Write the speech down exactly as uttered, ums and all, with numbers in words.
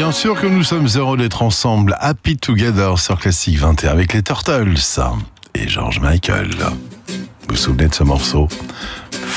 Bien sûr que nous sommes heureux d'être ensemble. Happy Together sur Classique vingt et un avec les Turtles et George Michael. Vous vous souvenez de ce morceau?